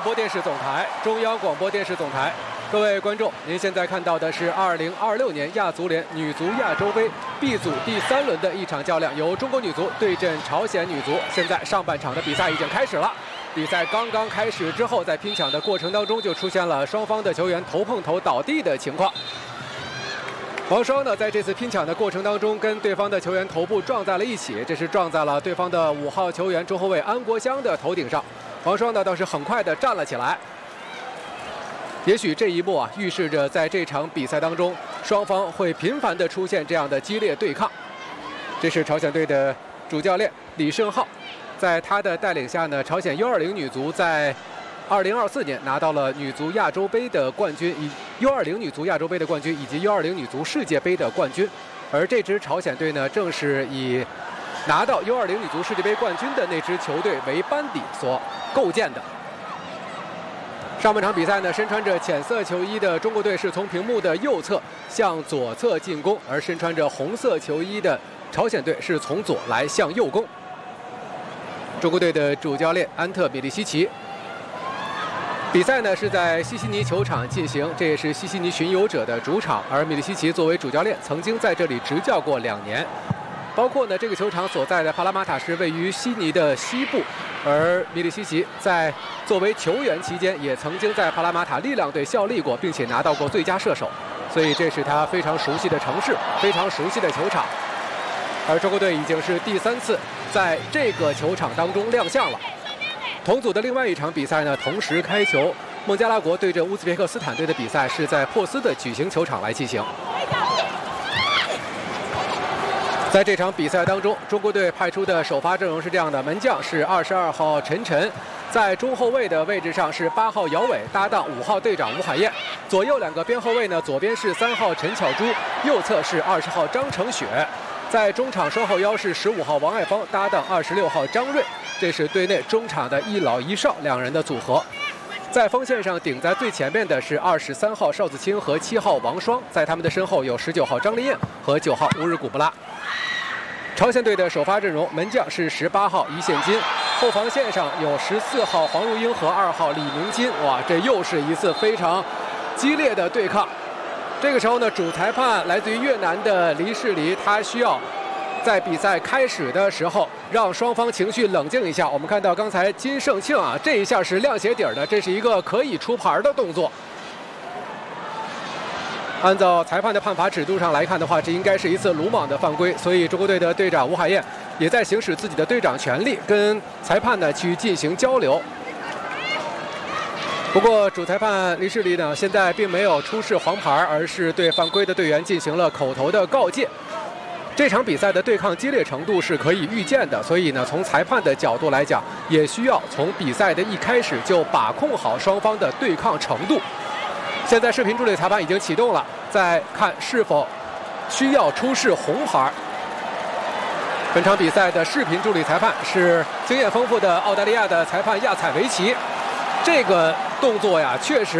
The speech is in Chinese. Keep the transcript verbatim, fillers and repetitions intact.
播电视总台，中央广播电视总台。各位观众，您现在看到的是二零二六年亚足联女足亚洲杯 B 组第三轮的一场较量，由中国女足对阵朝鲜女足。现在上半场的比赛已经开始了。比赛刚刚开始之后，在拼抢的过程当中，就出现了双方的球员头碰头倒地的情况。王霜呢，在这次拼抢的过程当中，跟对方的球员头部撞在了一起，这是撞在了对方的五号球员中后卫安国香的头顶上。王霜呢，倒是很快的站了起来。也许这一幕啊，预示着在这场比赛当中，双方会频繁的出现这样的激烈对抗。这是朝鲜队的主教练李胜浩，在他的带领下呢，朝鲜 U 二零 女足在二零二四年拿到了女足亚洲杯的冠军，以 U 二零 女足亚洲杯的冠军以及 U 二零 女足世界杯的冠军。而这支朝鲜队呢，正是以拿到 U 二零 女足世界杯冠军的那支球队为班底所构建的。上半场比赛呢，身穿着浅色球衣的中国队是从屏幕的右侧向左侧进攻，而身穿着红色球衣的朝鲜队是从左来向右攻。中国队的主教练安特·米利西奇。比赛呢是在西悉尼球场进行，这也是西悉尼巡游者的主场。而米利西奇作为主教练，曾经在这里执教过两年。包括呢，这个球场所在的帕拉马塔是位于悉尼的西部，而米利西奇在作为球员期间，也曾经在帕拉马塔力量队效力过，并且拿到过最佳射手，所以这是他非常熟悉的城市，非常熟悉的球场。而中国队已经是第三次在这个球场当中亮相了。同组的另外一场比赛呢，同时开球，孟加拉国对阵乌兹别克斯坦队的比赛是在珀斯的矩形球场来进行。在这场比赛当中，中国队派出的首发阵容是这样的：门将是二十二号陈晨，在中后卫的位置上是八号姚伟搭档五号队长吴海燕，左右两个边后卫呢，左边是三号陈巧珠，右侧是二十号张成雪。在中场双后腰是十五号王爱芳搭档二十六号张睿，这是队内中场的一老一少两人的组合。在锋线上顶在最前面的是二十三号邵子清和七号王霜，在他们的身后有十九号张丽艳和九号乌日古布拉。朝鲜队的首发阵容，门将是十八号尹宪金，后防线上有十四号黄如英和二号李明金。哇，这又是一次非常激烈的对抗。这个时候呢，主裁判来自于越南的黎世黎，他需要在比赛开始的时候让双方情绪冷静一下。我们看到刚才金圣庆啊，这一下是亮鞋底儿的，这是一个可以出牌的动作。按照裁判的判罚尺度上来看的话，这应该是一次鲁莽的犯规，所以中国队的队长吴海燕也在行使自己的队长权力，跟裁判呢去进行交流。不过主裁判黎世黎呢，现在并没有出示黄牌，而是对犯规的队员进行了口头的告诫。这场比赛的对抗激烈程度是可以预见的，所以呢，从裁判的角度来讲，也需要从比赛的一开始就把控好双方的对抗程度。现在视频助理裁判已经启动了，再看是否需要出示红牌。本场比赛的视频助理裁判是经验丰富的澳大利亚的裁判亚采维奇。这个动作呀，确实